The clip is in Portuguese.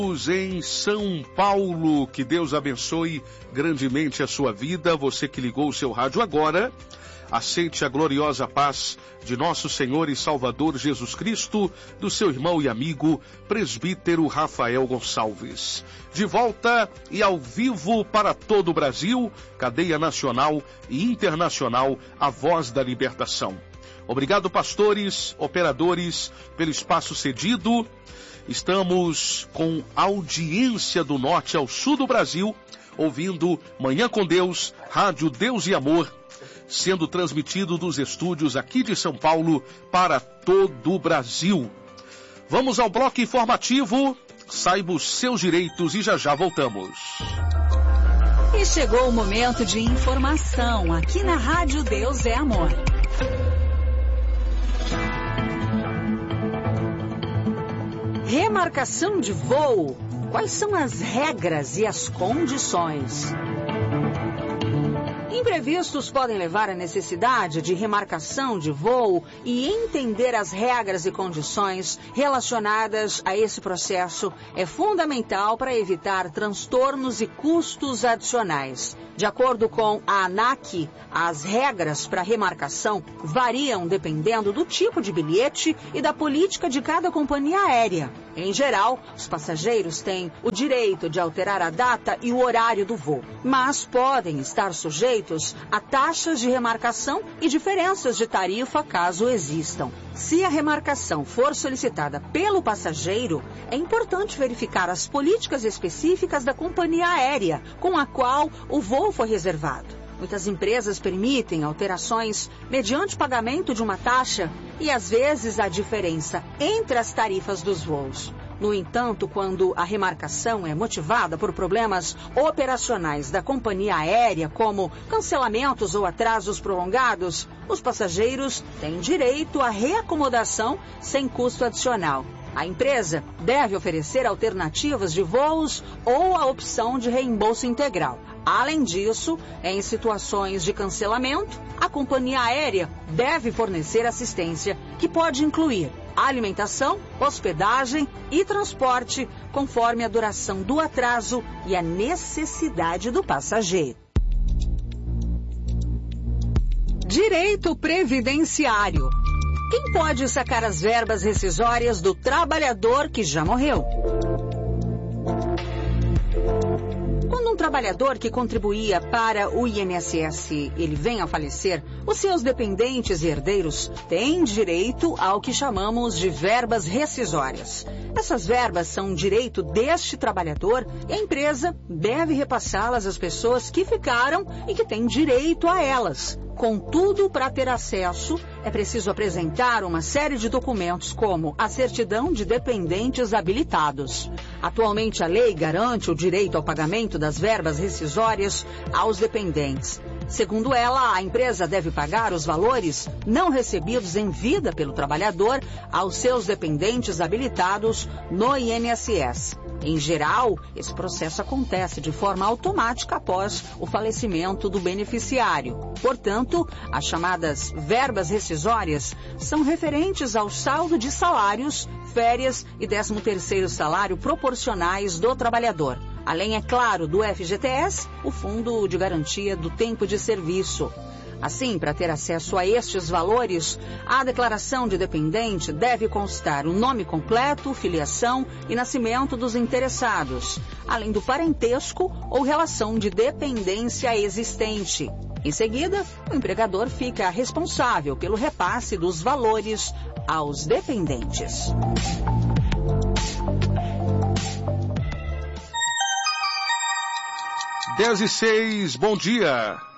Em São Paulo, que Deus abençoe grandemente a sua vida. Você que ligou o seu rádio agora, aceite a gloriosa paz de nosso Senhor e Salvador Jesus Cristo, do seu irmão e amigo, presbítero Rafael Gonçalves. De volta e ao vivo para todo o Brasil, cadeia nacional e internacional, a voz da libertação. Obrigado, pastores, operadores, pelo espaço cedido. Estamos com audiência do norte ao sul do Brasil, ouvindo Manhã com Deus, Rádio Deus e Amor, sendo transmitido dos estúdios aqui de São Paulo para todo o Brasil. Vamos ao bloco informativo, saiba os seus direitos e já já voltamos. E chegou o momento de informação aqui na Rádio Deus é Amor. Remarcação de voo. Quais são as regras e as condições? Imprevistos podem levar à necessidade de remarcação de voo e entender as regras e condições relacionadas a esse processo é fundamental para evitar transtornos e custos adicionais. De acordo com a ANAC, as regras para remarcação variam dependendo do tipo de bilhete e da política de cada companhia aérea. Em geral, os passageiros têm o direito de alterar a data e o horário do voo, mas podem estar sujeitos a taxas de remarcação e diferenças de tarifa caso existam. Se a remarcação for solicitada pelo passageiro, é importante verificar as políticas específicas da companhia aérea com a qual o voo foi reservado. Muitas empresas permitem alterações mediante pagamento de uma taxa e, às vezes, a diferença entre as tarifas dos voos. No entanto, quando a remarcação é motivada por problemas operacionais da companhia aérea, como cancelamentos ou atrasos prolongados, os passageiros têm direito à reacomodação sem custo adicional. A empresa deve oferecer alternativas de voos ou a opção de reembolso integral. Além disso, em situações de cancelamento, a companhia aérea deve fornecer assistência, que pode incluir alimentação, hospedagem e transporte, conforme a duração do atraso e a necessidade do passageiro. Direito previdenciário. Quem pode sacar as verbas rescisórias do trabalhador que já morreu? Quando um trabalhador que contribuía para o INSS ele vem a falecer, os seus dependentes e herdeiros têm direito ao que chamamos de verbas rescisórias. Essas verbas são um direito deste trabalhador e a empresa deve repassá-las às pessoas que ficaram e que têm direito a elas. Contudo, para ter acesso, é preciso apresentar uma série de documentos, como a certidão de dependentes habilitados. Atualmente, a lei garante o direito ao pagamento das verbas rescisórias aos dependentes. Segundo ela, a empresa deve pagar os valores não recebidos em vida pelo trabalhador aos seus dependentes habilitados no INSS. Em geral, esse processo acontece de forma automática após o falecimento do beneficiário. Portanto, as chamadas verbas rescisórias são referentes ao saldo de salários, férias e 13º salário proporcionais do trabalhador. Além, é claro, do FGTS, o Fundo de Garantia do Tempo de Serviço. Assim, para ter acesso a estes valores, a declaração de dependente deve constar o nome completo, filiação e nascimento dos interessados, além do parentesco ou relação de dependência existente. Em seguida, o empregador fica responsável pelo repasse dos valores aos dependentes. 10:06, bom dia.